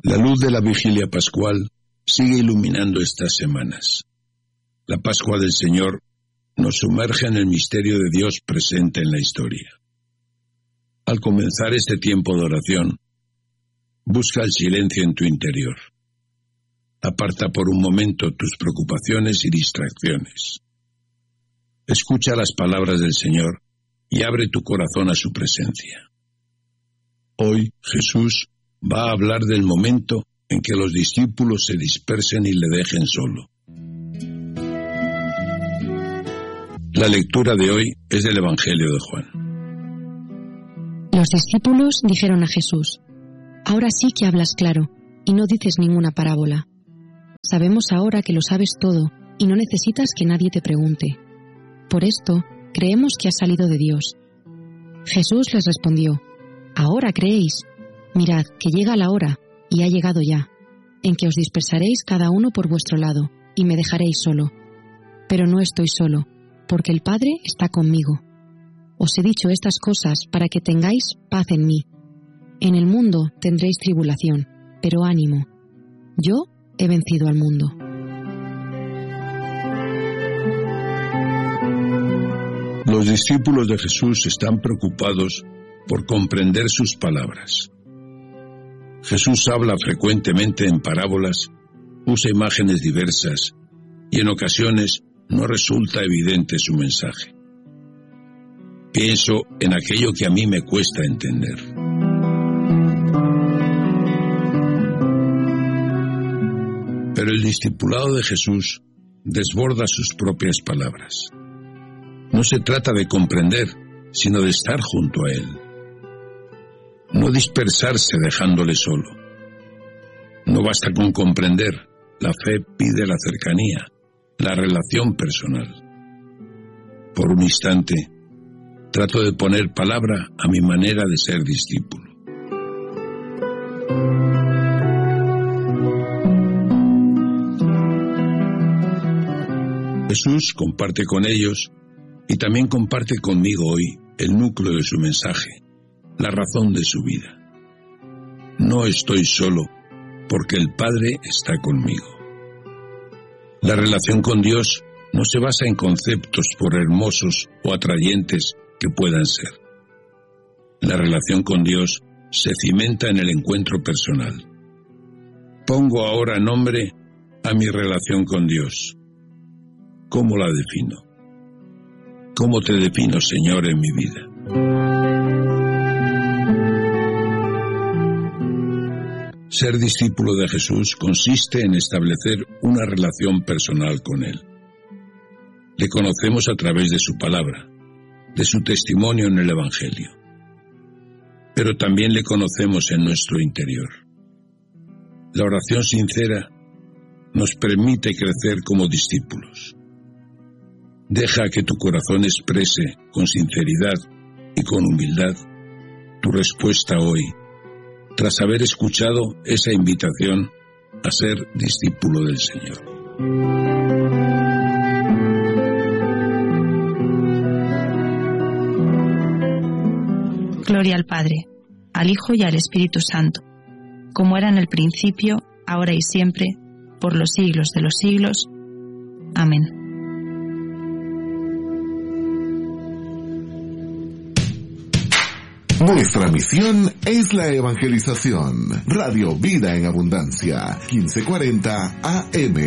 La luz de la vigilia pascual sigue iluminando estas semanas. La Pascua del Señor nos sumerge en el misterio de Dios presente en la historia. Al comenzar este tiempo de oración, busca el silencio en tu interior. Aparta por un momento tus preocupaciones y distracciones. Escucha las palabras del Señor y abre tu corazón a su presencia. Hoy Jesús va a hablar del momento en que los discípulos se dispersen y le dejen solo. La lectura de hoy es del Evangelio de Juan. Los discípulos dijeron a Jesús: «Ahora sí que hablas claro, y no dices ninguna parábola. Sabemos ahora que lo sabes todo, y no necesitas que nadie te pregunte. Por esto, creemos que has salido de Dios». Jesús les respondió: «¿Ahora creéis? Mirad, que llega la hora, y ha llegado ya, en que os dispersaréis cada uno por vuestro lado, y me dejaréis solo. Pero no estoy solo, porque el Padre está conmigo. Os he dicho estas cosas para que tengáis paz en mí. En el mundo tendréis tribulación, pero ánimo. Yo he vencido al mundo». Los discípulos de Jesús están preocupados por comprender sus palabras. Jesús habla frecuentemente en parábolas, usa imágenes diversas y en ocasiones no resulta evidente su mensaje. Pienso en aquello que a mí me cuesta entender. Pero el discipulado de Jesús desborda sus propias palabras. No se trata de comprender, sino de estar junto a Él. No dispersarse dejándole solo. No basta con comprender, la fe pide la cercanía, la relación personal. Por un instante, trato de poner palabra a mi manera de ser discípulo. Jesús comparte con ellos y también comparte conmigo hoy el núcleo de su mensaje, la razón de su vida. No estoy solo porque el Padre está conmigo. La relación con Dios no se basa en conceptos por hermosos o atrayentes que puedan ser. La relación con Dios se cimenta en el encuentro personal. Pongo ahora nombre a mi relación con Dios. ¿Cómo la defino? ¿Cómo te defino, Señor, en mi vida? Ser discípulo de Jesús consiste en establecer una relación personal con Él. Le conocemos a través de su palabra, de su testimonio en el Evangelio. Pero también le conocemos en nuestro interior. La oración sincera nos permite crecer como discípulos. Deja que tu corazón exprese con sinceridad y con humildad tu respuesta hoy, tras haber escuchado esa invitación a ser discípulo del Señor. Gloria al Padre, al Hijo y al Espíritu Santo, como era en el principio, ahora y siempre, por los siglos de los siglos. Amén. Nuestra misión es la evangelización. Radio Vida en Abundancia, 1540 AM.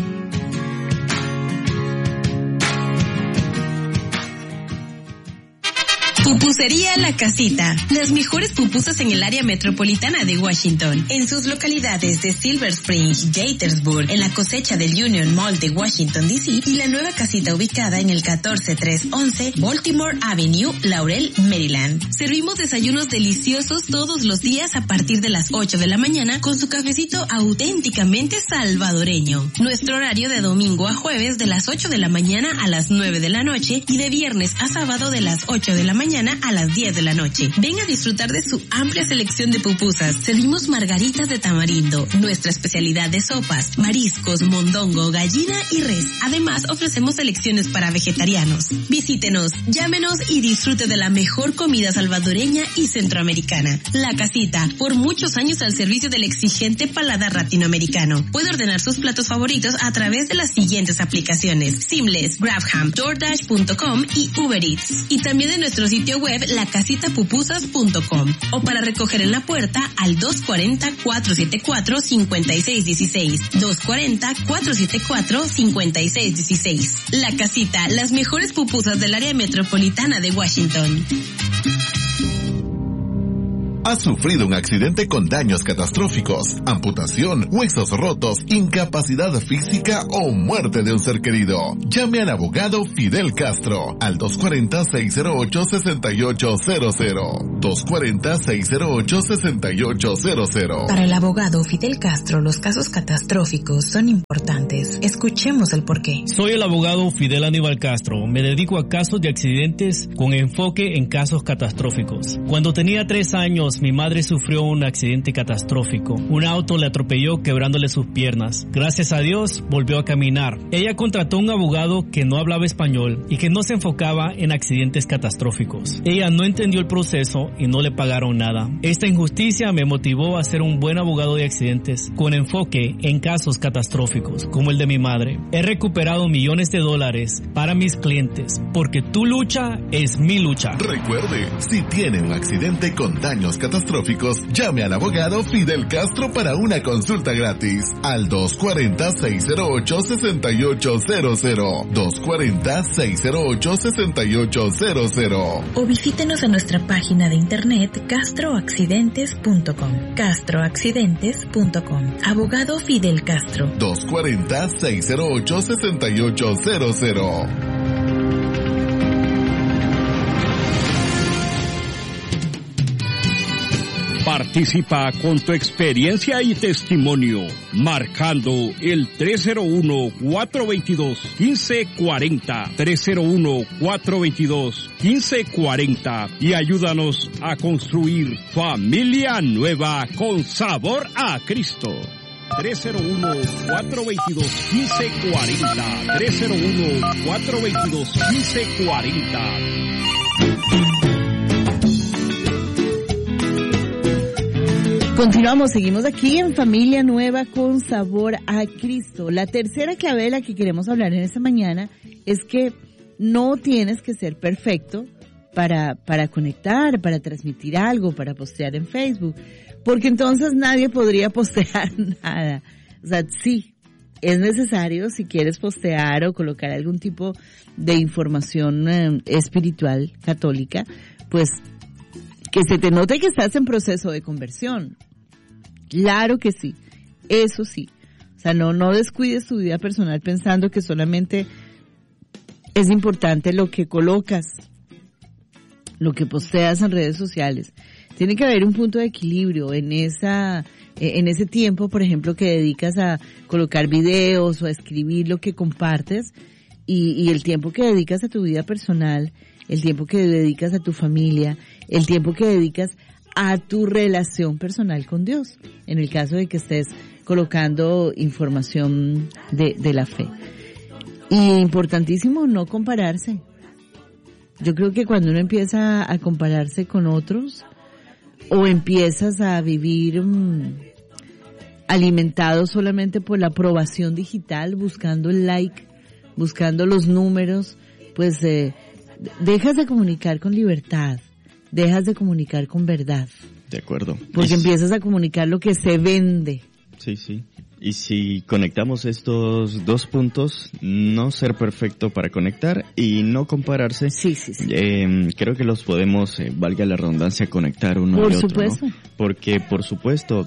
Pupusería La Casita. Las mejores pupusas en el área metropolitana de Washington. En sus localidades de Silver Spring, Gaithersburg, en la cosecha del Union Mall de Washington, D.C. y la nueva casita ubicada en el 14311 Baltimore Avenue, Laurel, Maryland. Servimos desayunos deliciosos todos los días a partir de las 8 de la mañana con su cafecito auténticamente salvadoreño. Nuestro horario de domingo a jueves de las 8 de la mañana a las 9 de la noche y de viernes a sábado de las 8 de la mañana mañana a las 10 de la noche. Ven a disfrutar de su amplia selección de pupusas. Servimos margaritas de tamarindo, nuestra especialidad de sopas, mariscos, mondongo, gallina y res. Además, ofrecemos selecciones para vegetarianos. Visítenos, llámenos y disfrute de la mejor comida salvadoreña y centroamericana. La Casita, por muchos años al servicio del exigente paladar latinoamericano. Puede ordenar sus platos favoritos a través de las siguientes aplicaciones: Seamless, GrabHam, DoorDash.com y Uber Eats. Y también de nuestro sitio web lacasitapupusas.com. O para recoger en la puerta al 240-474-5616. 240-474-5616. La Casita, las mejores pupusas del área metropolitana de Washington. ¿Has sufrido un accidente con daños catastróficos, amputación, huesos rotos, incapacidad física o muerte de un ser querido? Llame al abogado Fidel Castro al 240-608-6800. 240-608-6800. Para el abogado Fidel Castro, los casos catastróficos son importantes. Escuchemos el porqué. Soy el abogado Fidel Aníbal Castro. Me dedico a casos de accidentes con enfoque en casos catastróficos. Cuando tenía 3 años, mi madre sufrió un accidente catastrófico. Un auto le atropelló quebrándole sus piernas. Gracias a Dios, volvió a caminar. Ella contrató un abogado que no hablaba español y que no se enfocaba en accidentes catastróficos. Ella no entendió el proceso y no le pagaron nada. Esta injusticia me motivó a ser un buen abogado de accidentes con enfoque en casos catastróficos, como el de mi madre. He recuperado millones de dólares para mis clientes, porque tu lucha es mi lucha. Recuerde, si tiene un accidente con daños catastróficos, llame al abogado Fidel Castro para una consulta gratis al 240-608-6800. 240-608-6800. O visítenos en nuestra página de internet castroaccidentes.com. castroaccidentes.com. Abogado Fidel Castro. 240-608-6800. Participa con tu experiencia y testimonio, marcando el 301-422-1540, 301-422-1540 y ayúdanos a construir familia nueva con sabor a Cristo. 301-422-1540, 301-422-1540. Continuamos, seguimos aquí en Familia Nueva con Sabor a Cristo. La tercera clave de la que queremos hablar en esta mañana es que no tienes que ser perfecto para conectar, para transmitir algo, para postear en Facebook, porque entonces nadie podría postear nada. O sea, sí, es necesario, si quieres postear o colocar algún tipo de información espiritual católica, pues que se te note que estás en proceso de conversión. Claro que sí, eso sí. O sea, no descuides tu vida personal pensando que solamente es importante lo que colocas, lo que posteas en redes sociales. Tiene que haber un punto de equilibrio en ese tiempo, por ejemplo, que dedicas a colocar videos o a escribir lo que compartes y el tiempo que dedicas a tu vida personal, el tiempo que dedicas a tu familia, el tiempo que dedicas a tu relación personal con Dios, en el caso de que estés colocando información de la fe. Y importantísimo no compararse. Yo creo que cuando uno empieza a compararse con otros, o empiezas a vivir alimentado solamente por la aprobación digital, buscando el like, buscando los números, pues dejas de comunicar con libertad, dejas de comunicar con verdad. De acuerdo. Porque empiezas a comunicar lo que se vende. Sí, sí. Y si conectamos estos dos puntos, no ser perfecto para conectar y no compararse, sí. Creo que los podemos, valga la redundancia, conectar uno al otro. Por supuesto. ¿No? Porque, por supuesto,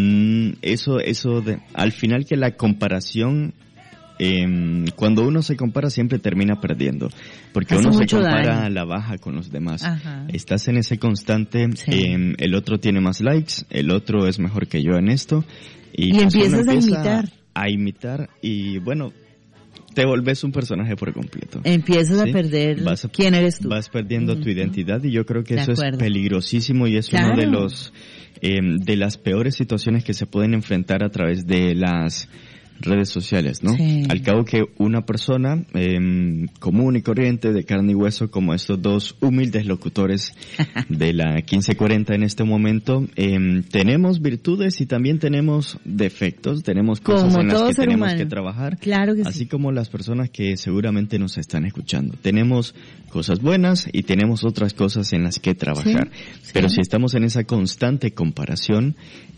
al final que la comparación, cuando uno se compara siempre termina perdiendo, porque uno se compara a la baja con los demás. Ajá. Estás en ese constante, el otro tiene más likes, el otro es mejor que yo en esto. Y pues empiezas a imitar y bueno, te volvés un personaje por completo. Empiezas a perder quién eres tú. Vas perdiendo tu identidad y yo creo que eso es peligrosísimo y es uno de los de las peores situaciones que se pueden enfrentar a través de las redes sociales, ¿no? Sí. Al cabo que una persona común y corriente, de carne y hueso, como estos dos humildes locutores de la 1540 en este momento, tenemos virtudes y también tenemos defectos, tenemos cosas en las que tenemos que trabajar, claro que así como las personas que seguramente nos están escuchando. Tenemos cosas buenas y tenemos otras cosas en las que trabajar, pero si estamos en esa constante comparación,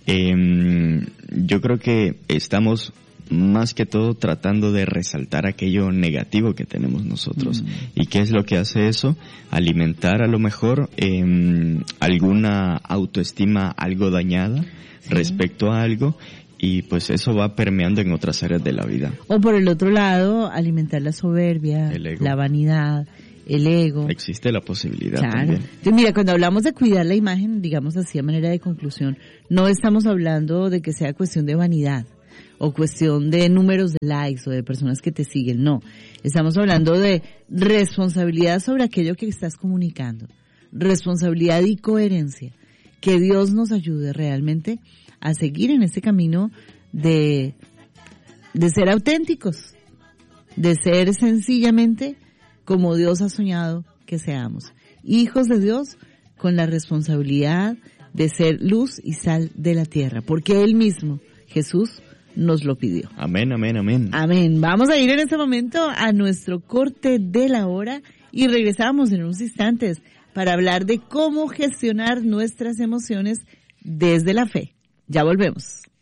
yo creo que estamos más que todo tratando de resaltar aquello negativo que tenemos nosotros. ¿Y qué es lo que hace eso? Alimentar a lo mejor alguna autoestima algo dañada respecto a algo, y pues eso va permeando en otras áreas de la vida. O por el otro lado, alimentar la soberbia, la vanidad, el ego. Existe la posibilidad también. Entonces, mira, cuando hablamos de cuidar la imagen, digamos así a manera de conclusión, no estamos hablando de que sea cuestión de vanidad o cuestión de números de likes o de personas que te siguen, no. Estamos hablando de responsabilidad sobre aquello que estás comunicando, responsabilidad y coherencia. Que Dios nos ayude realmente a seguir en este camino de ser auténticos, de ser sencillamente como Dios ha soñado que seamos, hijos de Dios con la responsabilidad de ser luz y sal de la tierra, porque Él mismo, Jesús, nos lo pidió. Amén, amén, amén. Amén. Vamos a ir en este momento a nuestro corte de la hora y regresamos en unos instantes para hablar de cómo gestionar nuestras emociones desde la fe. Ya volvemos.